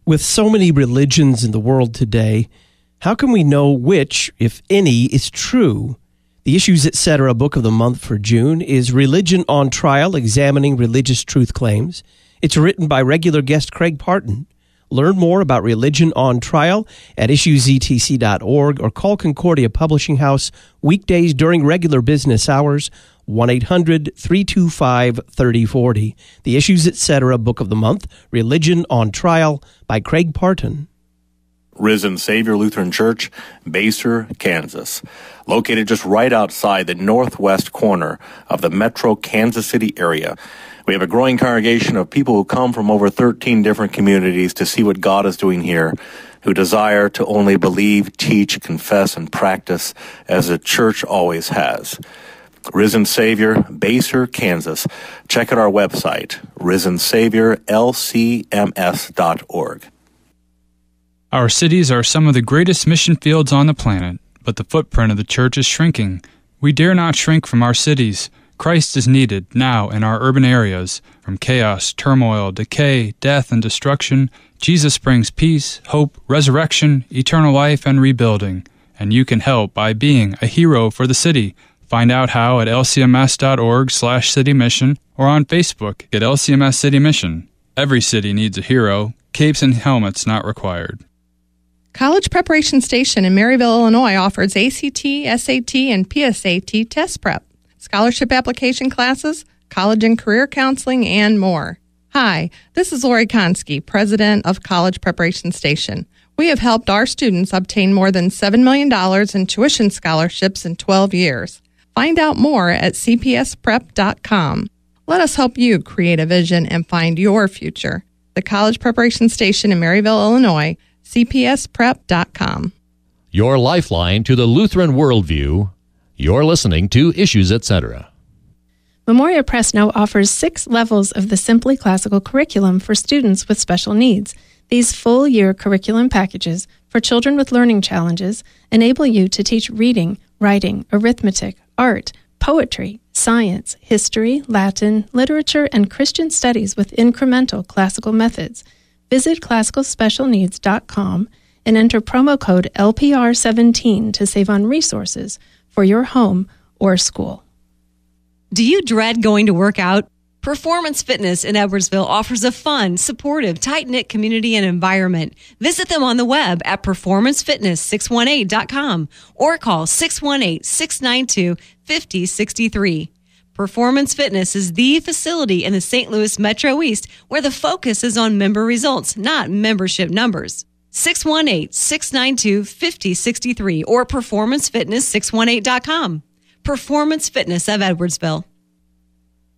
With so many religions in the world today, how can we know which, if any, is true? The Issues Etc. Book of the Month for June is Religion on Trial, Examining Religious Truth Claims. It's written by regular guest Craig Parton. Learn more about Religion on Trial at issuesetc.org or call Concordia Publishing House weekdays during regular business hours, 1-800-325-3040. The Issues Etc. Book of the Month, Religion on Trial by Craig Parton. Risen Savior Lutheran Church, Basehor, Kansas. Located just right outside the northwest corner of the metro Kansas City area. We have a growing congregation of people who come from over 13 different communities to see what God is doing here, who desire to only believe, teach, confess, and practice as the church always has. Risen Savior, Basehor, Kansas. Check out our website, risensaviorlcms.org. Our cities are some of the greatest mission fields on the planet, but the footprint of the church is shrinking. We dare not shrink from our cities. Christ is needed now in our urban areas. From chaos, turmoil, decay, death, and destruction, Jesus brings peace, hope, resurrection, eternal life, and rebuilding. And you can help by being a hero for the city. Find out how at lcms.org/citymission or on Facebook at LCMS City Mission. Every city needs a hero. Capes and helmets not required. College Preparation Station in Maryville, Illinois offers ACT, SAT, and PSAT test prep, scholarship application classes, college and career counseling, and more. Hi, this is Lori Konski, president of College Preparation Station. We have helped our students obtain more than $7 million in tuition scholarships in 12 years. Find out more at cpsprep.com. Let us help you create a vision and find your future. The College Preparation Station in Maryville, Illinois, cpsprep.com. Your lifeline to the Lutheran worldview. You're listening to Issues Etc. Memoria Press now offers 6 levels of the Simply Classical curriculum for students with special needs. These full-year curriculum packages for children with learning challenges enable you to teach reading, writing, arithmetic, art, poetry, science, history, Latin, literature, and Christian studies with incremental classical methods. Visit classicalspecialneeds.com and enter promo code LPR17 to save on resources for your home or school. Do you dread going to work out? Performance Fitness in Edwardsville offers a fun, supportive, tight-knit community and environment. Visit them on the web at performancefitness618.com or call 618-692-5063. Performance Fitness is the facility in the St. Louis Metro East where the focus is on member results, not membership numbers. 618-692-5063 or performancefitness618.com. Performance Fitness of Edwardsville.